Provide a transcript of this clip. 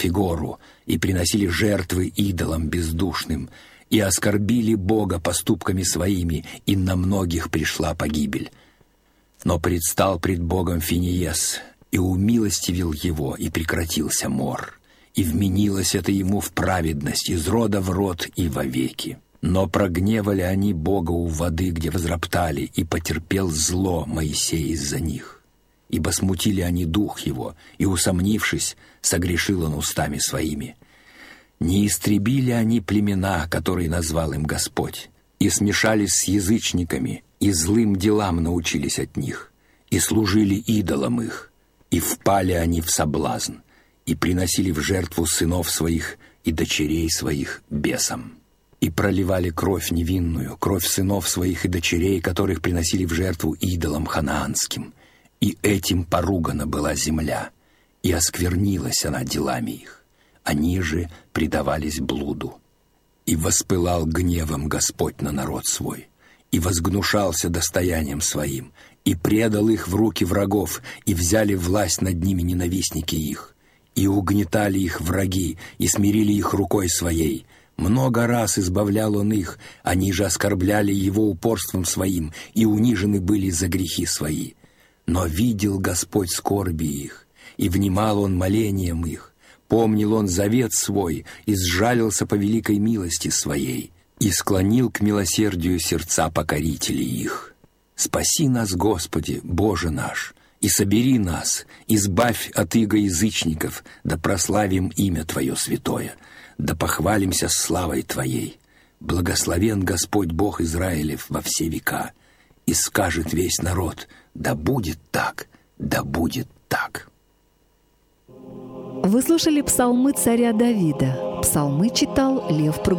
Пегору и приносили жертвы идолам бездушным, и оскорбили Бога поступками своими, и на многих пришла погибель. Но предстал пред Богом Финиес, и умилостивил его, и прекратился мор, и вменилось это ему в праведность из рода в род и вовеки. Но прогневали они Бога у воды, где возроптали, и потерпел зло Моисей из-за них. Ибо смутили они дух его, и, усомнившись, согрешил он устами своими. Не истребили они племена, которые назвал им Господь, и смешались с язычниками, и злым делам научились от них, и служили идолам их, и впали они в соблазн, и приносили в жертву сынов своих и дочерей своих бесам, и проливали кровь невинную, кровь сынов своих и дочерей, которых приносили в жертву идолам ханаанским, и этим поругана была земля, и осквернилась она делами их. Они же предавались блуду. И воспылал гневом Господь на народ свой, и возгнушался достоянием своим, и предал их в руки врагов, и взяли власть над ними ненавистники их, и угнетали их враги, и смирили их рукой своей. Много раз избавлял он их, они же оскорбляли его упорством своим, и унижены были за грехи свои. Но видел Господь скорби их, и внимал он молениям их. Помнил он завет свой и сжалился по великой милости своей, и склонил к милосердию сердца покорителей их. Спаси нас, Господи, Боже наш, и собери нас, избавь от иго язычников, да прославим имя Твое святое, да похвалимся славой Твоей. Благословен Господь Бог Израилев во все века. И скажет весь народ: да будет так, да будет так. Вы слушали псалмы царя Давида. Псалмы читал Лев Пругачев.